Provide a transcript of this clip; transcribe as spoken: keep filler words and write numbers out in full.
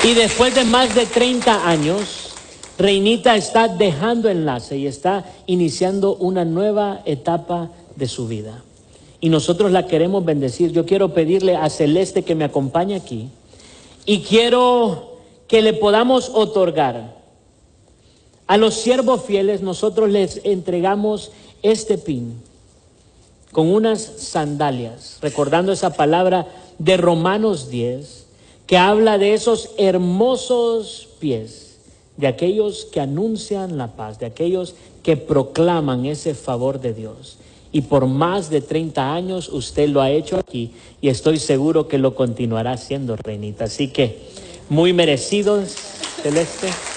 Y después de más de treinta años, Reinita está dejando Enlace y está iniciando una nueva etapa de su vida. Y nosotros la queremos bendecir. Yo quiero pedirle a Celeste que me acompañe aquí. Y quiero que le podamos otorgar a los siervos fieles. Nosotros les entregamos este pin con unas sandalias, recordando esa palabra de Romanos diez, que habla de esos hermosos pies, de aquellos que anuncian la paz, de aquellos que proclaman ese favor de Dios. Y por más de treinta años usted lo ha hecho aquí y estoy seguro que lo continuará haciendo, Reinita. Así que muy merecidos, Celeste.